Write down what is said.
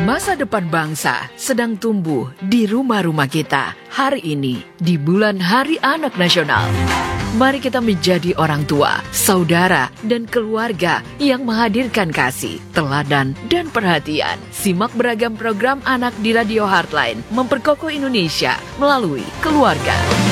Masa depan bangsa sedang tumbuh di rumah-rumah kita hari ini di bulan Hari Anak Nasional. Mari kita menjadi orang tua, saudara, dan keluarga yang menghadirkan kasih, teladan, dan perhatian. Simak beragam program anak di Radio Heartline, memperkokoh Indonesia melalui keluarga.